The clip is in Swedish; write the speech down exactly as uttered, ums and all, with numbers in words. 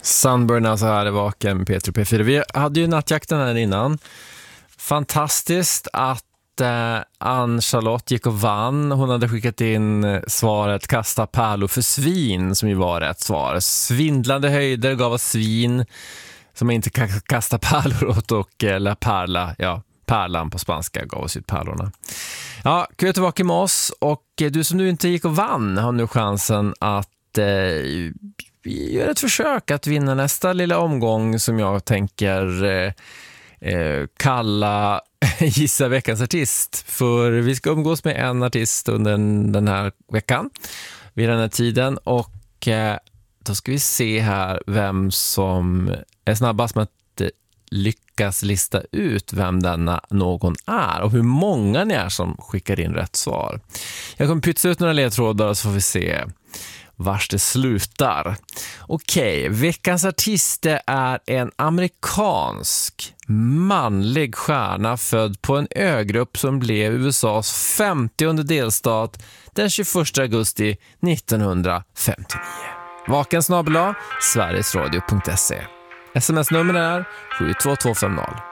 Sunburn alltså här är vaken med Peter och P fyra. Vi hade ju nattjakten här innan. Fantastiskt att eh, Ann-Charlotte gick och vann. Hon hade skickat in svaret kasta pärlor för svin, som ju var rätt svar. Svindlande höjder gav oss svin som inte kan kasta pärlor åt, och eller pärla, ja, pärlan på spanska gav oss ut pärlorna. Ja, kul att du var tillbaka med oss, och du som nu inte gick och vann har nu chansen att eh, göra ett försök att vinna nästa lilla omgång som jag tänker eh, eh, kalla Gissa veckans artist. För vi ska umgås med en artist under den här veckan vid den här tiden, och eh, då ska vi se här vem som är snabbast med att eh, lyckas lista ut vem denna någon är och hur många ni är som skickar in rätt svar. Jag kommer pytsa ut några ledtrådar och så får vi se vars det slutar. Okej, veckans artist är en amerikansk manlig stjärna född på en ögrupp som blev U S A:s femtionde delstat den tjugoförsta augusti nittonhundrafemtionio. Vaken snabel-a sverigesradio punkt se. Sms-nummer är sju två två fem noll.